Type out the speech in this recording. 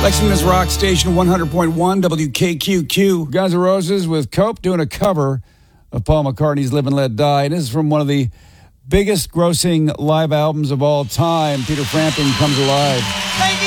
Lexington's rock station 100.1 WKQQ. Guns N' Roses with Cope doing a cover of Paul McCartney's Live and Let Die. And this is from one of the biggest grossing live albums of all time, Peter Frampton Comes Alive. Thank you.